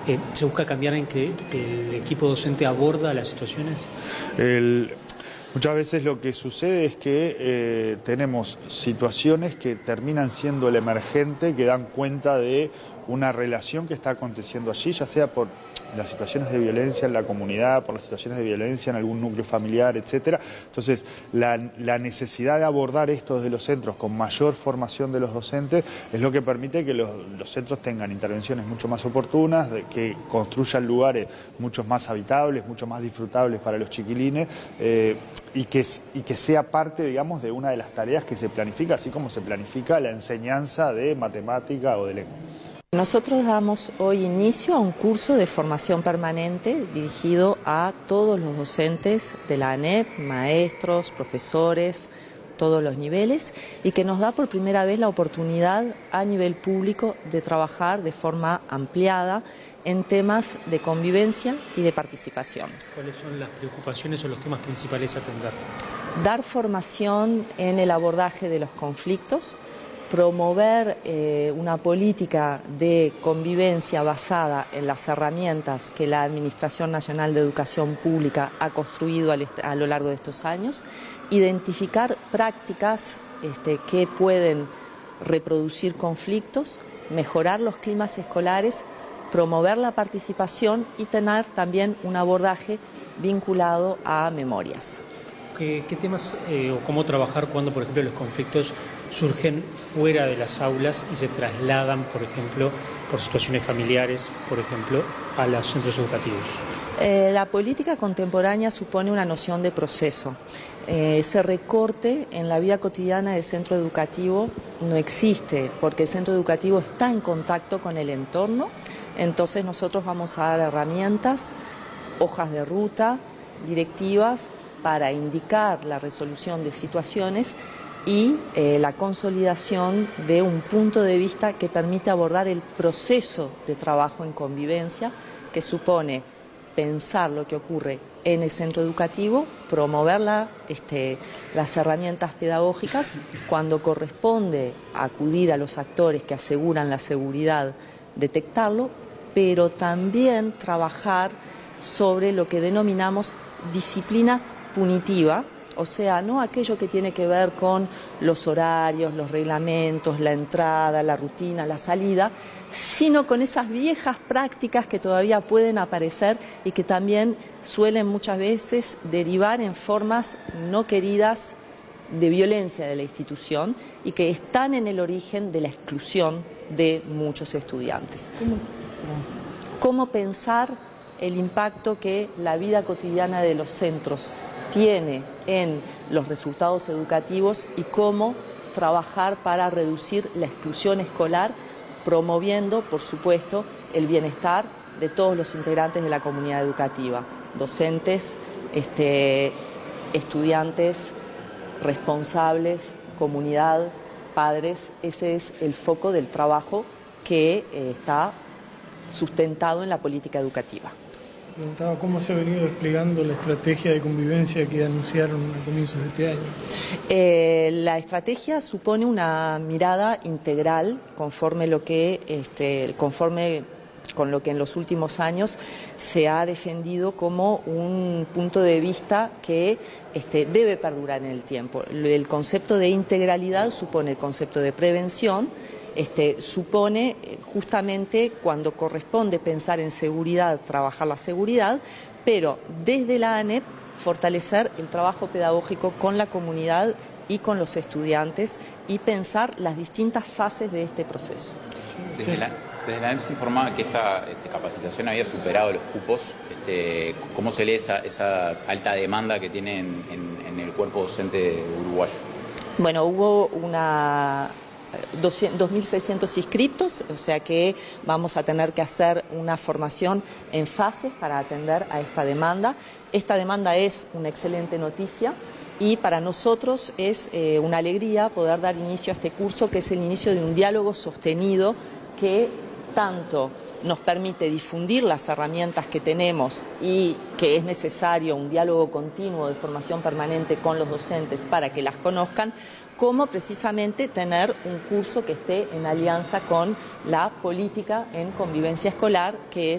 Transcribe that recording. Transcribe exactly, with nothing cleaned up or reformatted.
eh, ¿se busca cambiar en que el equipo docente aborda las situaciones? El... Muchas veces lo que sucede es que eh, tenemos situaciones que terminan siendo el emergente, que dan cuenta de una relación que está aconteciendo allí, ya sea por las situaciones de violencia en la comunidad, por las situaciones de violencia en algún núcleo familiar, etcétera. Entonces, la, la necesidad de abordar esto desde los centros con mayor formación de los docentes es lo que permite que los, los centros tengan intervenciones mucho más oportunas, de, que construyan lugares mucho más habitables, mucho más disfrutables para los chiquilines, eh, y que, y que sea parte, digamos, de una de las tareas que se planifica, así como se planifica la enseñanza de matemática o de lengua. Nosotros damos hoy inicio a un curso de formación permanente dirigido a todos los docentes de la ANEP, maestros, profesores, todos los niveles, y que nos da por primera vez la oportunidad a nivel público de trabajar de forma ampliada en temas de convivencia y de participación. ¿Cuáles son las preocupaciones o los temas principales a atender? Dar formación en el abordaje de los conflictos, promover eh, una política de convivencia basada en las herramientas que la Administración Nacional de Educación Pública ha construido al a lo largo de estos años, identificar prácticas este, que pueden reproducir conflictos, mejorar los climas escolares, promover la participación y tener también un abordaje vinculado a memorias. ¿Qué, qué temas eh, o cómo trabajar cuando, por ejemplo, los conflictos surgen fuera de las aulas y se trasladan, por ejemplo, por situaciones familiares, por ejemplo, a los centros educativos? Eh, la política contemporánea supone una noción de proceso. Eh, ese recorte en la vida cotidiana del centro educativo no existe, porque el centro educativo está en contacto con el entorno. Entonces nosotros vamos a dar herramientas, hojas de ruta, directivas para indicar la resolución de situaciones y eh, la consolidación de un punto de vista que permite abordar el proceso de trabajo en convivencia, que supone pensar lo que ocurre en el centro educativo, promover la, este, las herramientas pedagógicas cuando corresponde acudir a los actores que aseguran la seguridad, detectarlo, pero también trabajar sobre lo que denominamos disciplina punitiva, o sea, no aquello que tiene que ver con los horarios, los reglamentos, la entrada, la rutina, la salida, sino con esas viejas prácticas que todavía pueden aparecer y que también suelen muchas veces derivar en formas no queridas de violencia de la institución y que están en el origen de la exclusión de muchos estudiantes. ¿Cómo, cómo pensar el impacto que la vida cotidiana de los centros tiene en los resultados educativos y cómo trabajar para reducir la exclusión escolar, promoviendo, por supuesto, el bienestar de todos los integrantes de la comunidad educativa, docentes, este, estudiantes, responsables, comunidad, padres. Ese es el foco del trabajo que eh, está sustentado en la política educativa. Preguntaba cómo se ha venido desplegando la estrategia de convivencia que anunciaron a comienzos de este año. Eh, la estrategia supone una mirada integral conforme lo que, este, conforme con lo que en los últimos años se ha defendido como un punto de vista que este, debe perdurar en el tiempo. El concepto de integralidad supone el concepto de prevención. Este, supone justamente cuando corresponde pensar en seguridad, trabajar la seguridad, pero desde la ANEP fortalecer el trabajo pedagógico con la comunidad y con los estudiantes y pensar las distintas fases de este proceso. Desde la, desde la ANEP se informaba que esta este, capacitación había superado los cupos. Este, ¿Cómo se lee esa, esa alta demanda que tiene en, en, en el cuerpo docente uruguayo? Bueno, hubo una... dos mil seiscientos inscriptos, o sea que vamos a tener que hacer una formación en fases para atender a esta demanda. Esta demanda es una excelente noticia y para nosotros es eh, una alegría poder dar inicio a este curso, que es el inicio de un diálogo sostenido que tanto nos permite difundir las herramientas que tenemos y que es necesario un diálogo continuo de formación permanente con los docentes para que las conozcan, como precisamente tener un curso que esté en alianza con la política en convivencia escolar, que es